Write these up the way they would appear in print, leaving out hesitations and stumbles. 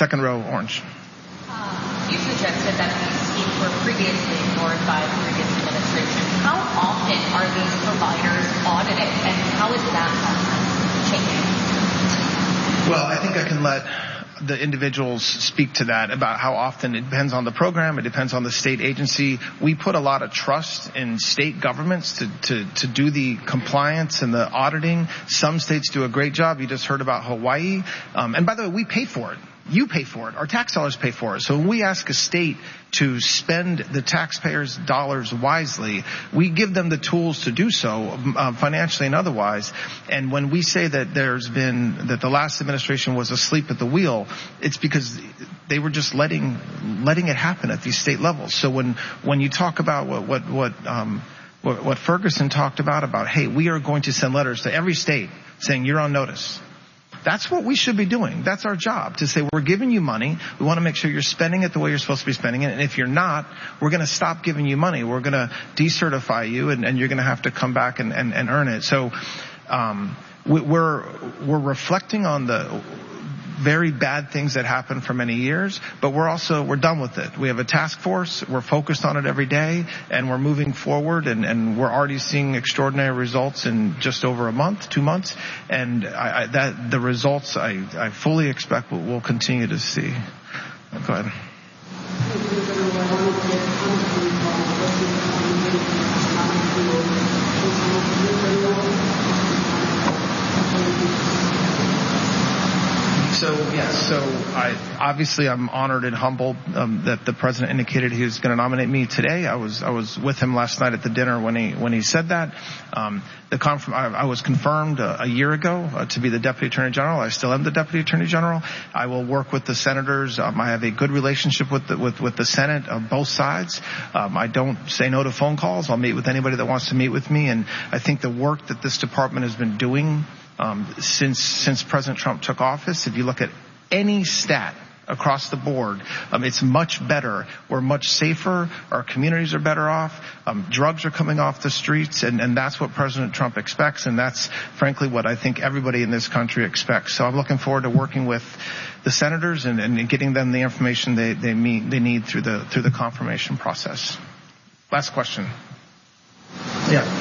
second row, orange. You suggested that these schemes were previously ignored by the previous administration. How often are these providers audited, and how is that changing? Well, I think I can let the individuals speak to that about how often. It depends on the program. It depends on the state agency. We put a lot of trust in state governments to do the compliance and the auditing. Some states do a great job. You just heard about Hawaii. And by the way, we pay for it. You pay for it. Our tax dollars pay for it. So when we ask a state to spend the taxpayers' dollars wisely, we give them the tools to do so, financially and otherwise. And when we say that that the last administration was asleep at the wheel, it's because they were just letting it happen at these state levels. So when you talk about what Ferguson talked about, hey, we are going to send letters to every state saying you're on notice. That's what we should be doing. That's our job, to say we're giving you money. We want to make sure you're spending it the way you're supposed to be spending it. And if you're not, we're going to stop giving you money. We're going to decertify you, and you're going to have to come back and earn it. So we're reflecting on the very bad things that happened for many years, but we're done with it. We have a task force. We're focused on it every day, and we're moving forward, and we're already seeing extraordinary results in just over a month, 2 months, and the results I fully expect we'll continue to see. Go ahead. I'm honored and humbled that the president indicated he was going to nominate me today. I was with him last night at the dinner when he said that. I was confirmed a year ago to be the Deputy Attorney General. I still am the Deputy Attorney General. I will work with the senators. I have a good relationship with the Senate on both sides. I don't say no to phone calls. I'll meet with anybody that wants to meet with me. And I think the work that this department has been doing since President Trump took office, if you look at any stat across the board, it's much better. We're much safer. Our communities are better off. Drugs are coming off the streets, and that's what President Trump expects, and that's frankly what I think everybody in this country expects. So I'm looking forward to working with the senators and getting them the information they need through the confirmation process. Last question. Yeah.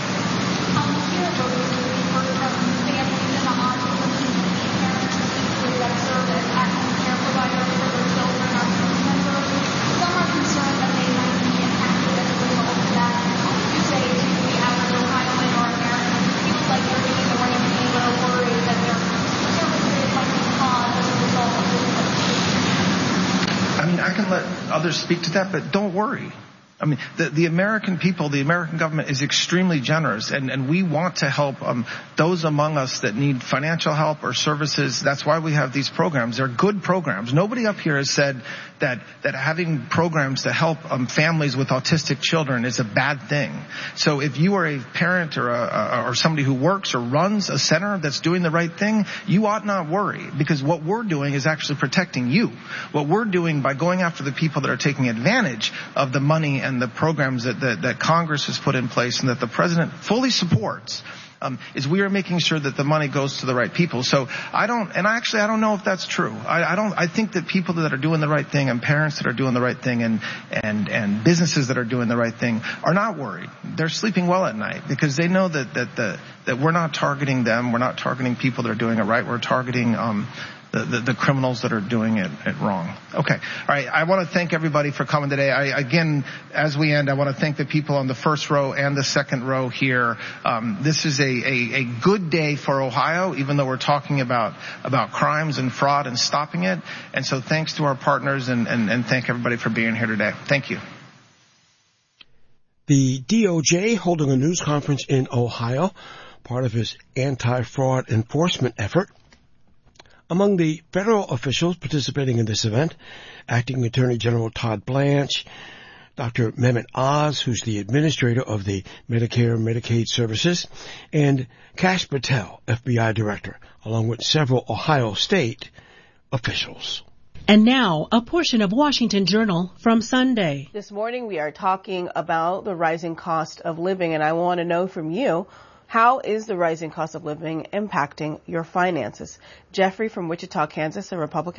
I can let others speak to that, but don't worry. I mean, the American people, the American government is extremely generous, and we want to help those among us that need financial help or services. That's why we have these programs. They're good programs. Nobody up here has said that having programs to help families with autistic children is a bad thing. So if you are a parent or somebody who works or runs a center that's doing the right thing, you ought not worry, because what we're doing is actually protecting you. What we're doing by going after the people that are taking advantage of the money and the programs that Congress has put in place and that the president fully supports, is we are making sure that the money goes to the right people. So I don't know if that's true. I think that people that are doing the right thing and parents that are doing the right thing and businesses that are doing the right thing are not worried. They're sleeping well at night because they know that we're not targeting them. We're not targeting people that are doing it right. We're targeting the criminals that are doing it wrong. Okay. All right. I want to thank everybody for coming today. Again, as we end, I want to thank the people on the first row and the second row here. This is a good day for Ohio, even though we're talking about crimes and fraud and stopping it. And so thanks to our partners and thank everybody for being here today. Thank you. The DOJ holding a news conference in Ohio, part of its anti-fraud enforcement effort. Among the federal officials participating in this event, Acting Attorney General Todd Blanche, Dr. Mehmet Oz, who's the administrator of the Medicare and Medicaid services, and Kash Patel, FBI director, along with several Ohio State officials. And now, a portion of Washington Journal from Sunday. This morning we are talking about the rising cost of living, and I want to know from you, how is the rising cost of living impacting your finances? Jeffrey from Wichita, Kansas, a Republican